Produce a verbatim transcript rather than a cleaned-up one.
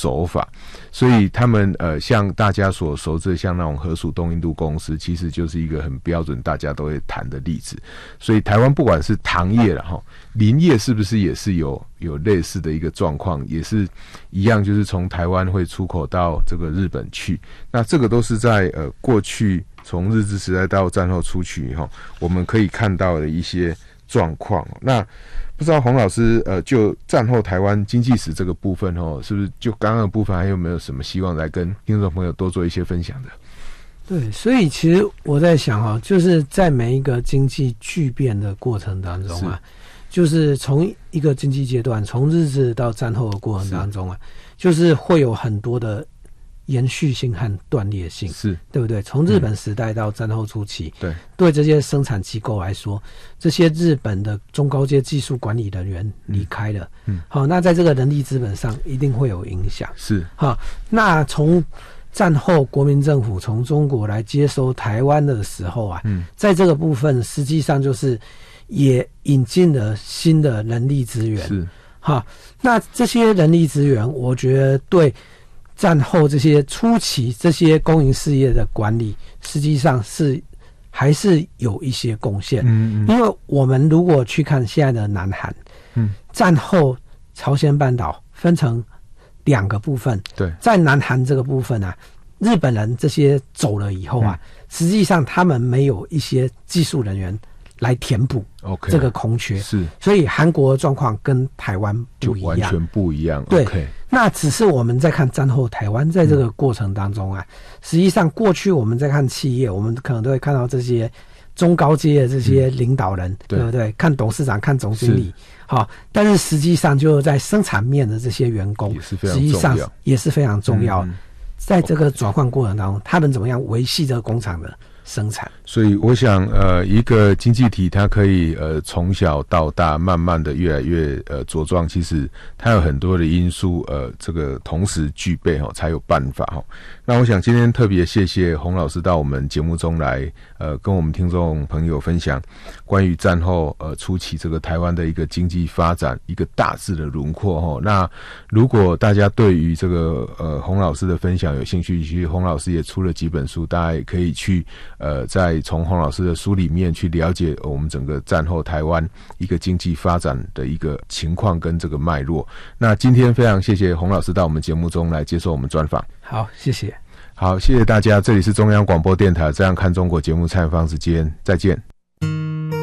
手法，所以他们呃像大家所熟知的像那种荷属东印度公司，其实就是一个很标准大家都会谈的例子。所以台湾不管是糖业啦齁，林业是不是也是有有类似的一个状况，也是一样，就是从台湾会出口到这个日本去。那这个都是在呃过去从日治时代到战后初期齁，我们可以看到的一些状况。那不知道洪老师呃就战后台湾经济史这个部分齁，是不是就刚刚的部分还有没有什么希望来跟听众朋友多做一些分享的？ 对，所以其实我在想哈，就是在每一个经济巨变的过程当中啊，就是从一个经济阶段，从日治到战后的过程当中啊，就是会有很多的延续性和断裂性， 是对不对？从日本时代到战后初期， 对、嗯、 对这些生产机构来说，这些日本的中高阶技术管理人员离开了，嗯，好，那在这个人力资本上一定会有影响， 是好，那从战后国民政府从中国来接收台湾的时候啊，嗯，在这个部分实际上就是也引进了新的人力资源， 是好，那这些人力资源，我觉得对战后这些初期这些公营事业的管理，实际上是还是有一些贡献。嗯嗯，因为我们如果去看现在的南韩，嗯，战后朝鲜半岛分成两个部分， 对，在南韩这个部分啊，日本人这些走了以后啊，嗯、实际上他们没有一些技术人员来填补这个空缺， okay, 是， 所以韩国的状况跟台湾不一样， 就完全不一样。 对， okay, 那只是我们在看战后台湾在这个过程当中啊，嗯、实际上过去我们在看企业，我们可能都会看到这些中高阶的这些领导人，嗯、对不对？看董事长，看总经理，好，但是实际上就在生产面的这些员工， 也是非常重要，实际上也是非常重要。嗯、在这个转换过程当中，他们怎么样维系这个工厂的生产？ 所以我想呃一个经济体它可以呃从小到大慢慢的越来越呃茁壮，其实它有很多的因素呃这个同时具备齁才有办法齁。那我想今天特别谢谢洪老师到我们节目中来呃跟我们听众朋友分享关于战后呃初期这个台湾的一个经济发展一个大致的轮廓齁。那如果大家对于这个呃洪老师的分享有兴趣，其实洪老师也出了几本书，大家也可以去呃在从洪老师的书里面去了解我们整个战后台湾一个经济发展的一个情况跟这个脉络。那今天非常谢谢洪老师到我们节目中来接受我们专访。 好，谢谢。 好，谢谢大家，这里是中央广播电台《这样看中国》节目采访时间，再见。